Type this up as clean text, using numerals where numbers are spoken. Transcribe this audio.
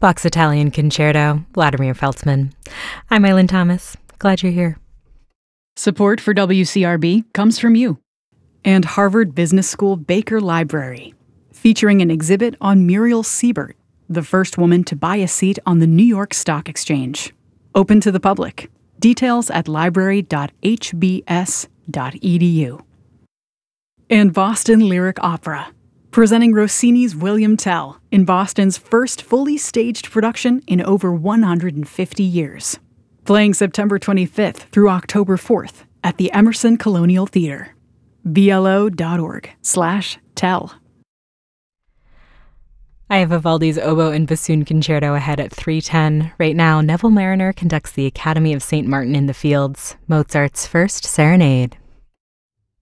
Bach's Italian Concerto, Vladimir Feltzman. I'm Eileen Thomas. Glad you're here. Support for WCRB comes from you. And Harvard Business School Baker Library, featuring an exhibit on Muriel Siebert, the first woman to buy a seat on the New York Stock Exchange. Open to the public. Details at library.hbs.edu. And Boston Lyric Opera, presenting Rossini's William Tell in Boston's first fully staged production in over 150 years. Playing September 25th through October 4th at the Emerson Colonial Theater. blo.org/tell. I have Vivaldi's Oboe and Bassoon Concerto ahead at 3:10. Right now, Neville Mariner conducts the Academy of St. Martin in the Fields, Mozart's First Serenade.